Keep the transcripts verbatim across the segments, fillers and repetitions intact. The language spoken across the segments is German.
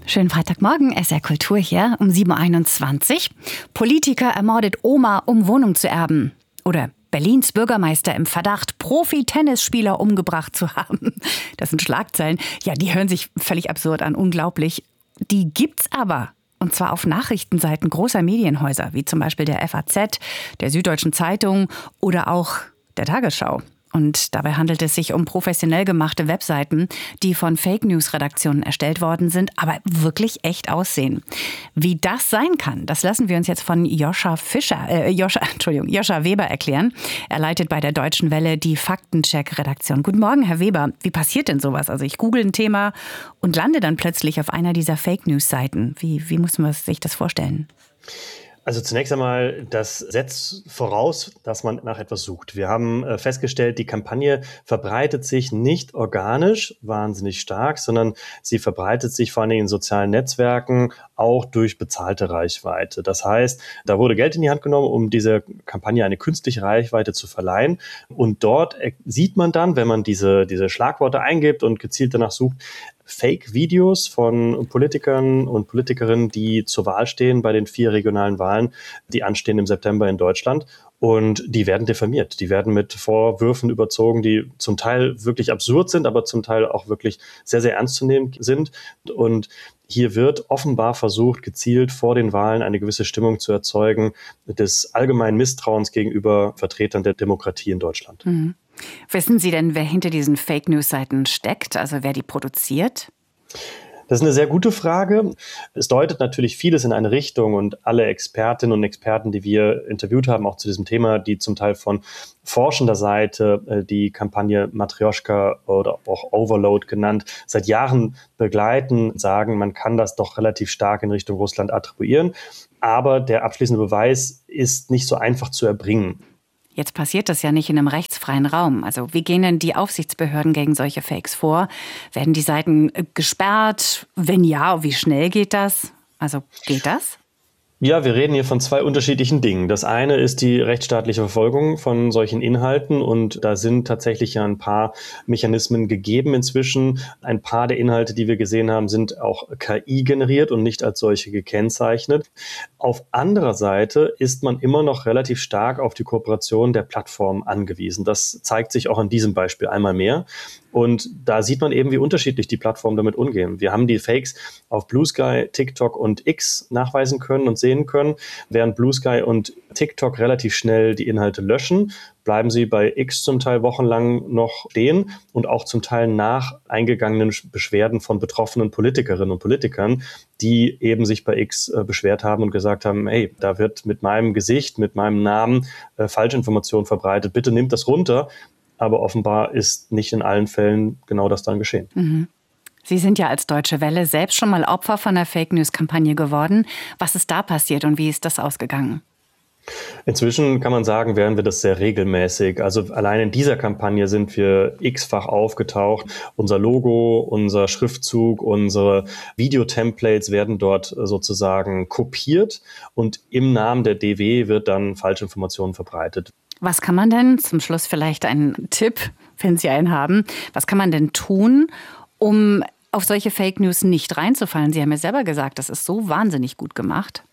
Schönen Freitagmorgen, S R Kultur hier um sieben Uhr einundzwanzig. Politiker ermordet Oma, um Wohnung zu erben. Oder Berlins Bürgermeister im Verdacht, Profi-Tennisspieler umgebracht zu haben. Das sind Schlagzeilen. Ja, die hören sich völlig absurd an, unglaublich. Die gibt's aber. Und zwar auf Nachrichtenseiten großer Medienhäuser, wie zum Beispiel der F A Z, der Süddeutschen Zeitung oder auch der Tagesschau. Und dabei handelt es sich um professionell gemachte Webseiten, die von Fake-News-Redaktionen erstellt worden sind, aber wirklich echt aussehen. Wie das sein kann, das lassen wir uns jetzt von Joscha Fischer, äh, Joscha, Entschuldigung, Joscha Weber erklären. Er leitet bei der Deutschen Welle die Faktencheck-Redaktion. Guten Morgen, Herr Weber. Wie passiert denn sowas? Also ich google ein Thema und lande dann plötzlich auf einer dieser Fake-News-Seiten. Wie, wie muss man sich das vorstellen? Also zunächst einmal, das setzt voraus, dass man nach etwas sucht. Wir haben festgestellt, die Kampagne verbreitet sich nicht organisch wahnsinnig stark, sondern sie verbreitet sich vor allem in sozialen Netzwerken auch durch bezahlte Reichweite. Das heißt, da wurde Geld in die Hand genommen, um dieser Kampagne eine künstliche Reichweite zu verleihen. Und dort sieht man dann, wenn man diese, diese Schlagworte eingibt und gezielt danach sucht, Fake-Videos von Politikern und Politikerinnen, die zur Wahl stehen bei den vier regionalen Wahlen, die anstehen im September in Deutschland. Und die werden diffamiert. Die werden mit Vorwürfen überzogen, die zum Teil wirklich absurd sind, aber zum Teil auch wirklich sehr, sehr ernst zu nehmen sind. Und hier wird offenbar versucht, gezielt vor den Wahlen eine gewisse Stimmung zu erzeugen des allgemeinen Misstrauens gegenüber Vertretern der Demokratie in Deutschland. Mhm. Wissen Sie denn, wer hinter diesen Fake-News-Seiten steckt, also wer die produziert? Das ist eine sehr gute Frage. Es deutet natürlich vieles in eine Richtung und alle Expertinnen und Experten, die wir interviewt haben, auch zu diesem Thema, die zum Teil von forschender Seite die Kampagne Matrjoschka oder auch Overload genannt, seit Jahren begleiten, sagen, man kann das doch relativ stark in Richtung Russland attribuieren. Aber der abschließende Beweis ist nicht so einfach zu erbringen. Jetzt passiert das ja nicht in einem rechtsfreien Raum. Also wie gehen denn die Aufsichtsbehörden gegen solche Fakes vor? Werden die Seiten gesperrt? Wenn ja, wie schnell geht das? Also geht das? Ja, wir reden hier von zwei unterschiedlichen Dingen. Das eine ist die rechtsstaatliche Verfolgung von solchen Inhalten und da sind tatsächlich ja ein paar Mechanismen gegeben inzwischen. Ein paar der Inhalte, die wir gesehen haben, sind auch K I generiert und nicht als solche gekennzeichnet. Auf anderer Seite ist man immer noch relativ stark auf die Kooperation der Plattformen angewiesen. Das zeigt sich auch an diesem Beispiel einmal mehr. Und da sieht man eben, wie unterschiedlich die Plattformen damit umgehen. Wir haben die Fakes auf Blue Sky, TikTok und X nachweisen können und sehen können. Während Blue Sky und TikTok relativ schnell die Inhalte löschen, bleiben sie bei X zum Teil wochenlang noch stehen und auch zum Teil nach eingegangenen Beschwerden von betroffenen Politikerinnen und Politikern, die eben sich bei X äh, beschwert haben und gesagt haben, hey, da wird mit meinem Gesicht, mit meinem Namen äh, Falschinformation verbreitet, bitte nimmt das runter. Aber offenbar ist nicht in allen Fällen genau das dann geschehen. Mhm. Sie sind ja als Deutsche Welle selbst schon mal Opfer von einer Fake-News-Kampagne geworden. Was ist da passiert und wie ist das ausgegangen? Inzwischen kann man sagen, wären wir das sehr regelmäßig. Also allein in dieser Kampagne sind wir x-fach aufgetaucht. Unser Logo, unser Schriftzug, unsere Videotemplates werden dort sozusagen kopiert und im Namen der D W wird dann Falschinformationen verbreitet. Was kann man denn, zum Schluss vielleicht einen Tipp, wenn Sie einen haben, was kann man denn tun, um auf solche Fake News nicht reinzufallen? Sie haben ja selber gesagt, das ist so wahnsinnig gut gemacht.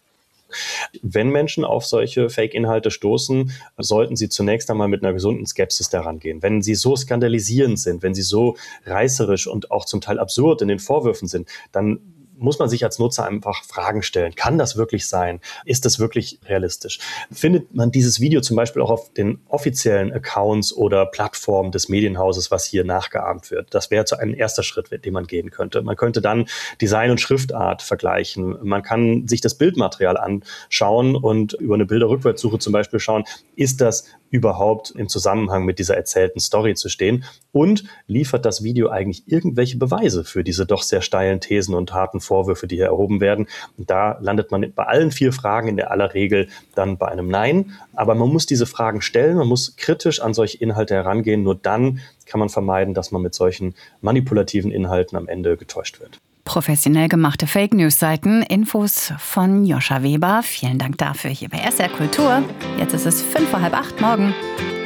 Wenn Menschen auf solche Fake-Inhalte stoßen, sollten sie zunächst einmal mit einer gesunden Skepsis daran gehen. Wenn sie so skandalisierend sind, wenn sie so reißerisch und auch zum Teil absurd in den Vorwürfen sind, dann muss man sich als Nutzer einfach Fragen stellen. Kann das wirklich sein? Ist das wirklich realistisch? Findet man dieses Video zum Beispiel auch auf den offiziellen Accounts oder Plattformen des Medienhauses, was hier nachgeahmt wird? Das wäre so ein erster Schritt, den man gehen könnte. Man könnte dann Design und Schriftart vergleichen. Man kann sich das Bildmaterial anschauen und über eine Bilderrückwärtssuche zum Beispiel schauen, ist das überhaupt im Zusammenhang mit dieser erzählten Story zu stehen? Und liefert das Video eigentlich irgendwelche Beweise für diese doch sehr steilen Thesen und harten Vorwürfe, die hier erhoben werden? Und da landet man bei allen vier Fragen in der aller Regel dann bei einem Nein. Aber man muss diese Fragen stellen, man muss kritisch an solche Inhalte herangehen. Nur dann kann man vermeiden, dass man mit solchen manipulativen Inhalten am Ende getäuscht wird. Professionell gemachte Fake-News-Seiten. Infos von Joscha Weber. Vielen Dank dafür hier bei S R Kultur. Jetzt ist es fünf vor halb acht morgen.